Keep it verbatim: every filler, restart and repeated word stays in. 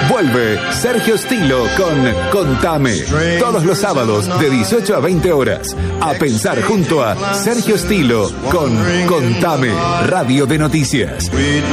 Vuelve Sergio Stilo con Contame. Todos los sábados de dieciocho a veinte horas. A pensar junto a Sergio Stilo con Contame, Radio de Noticias.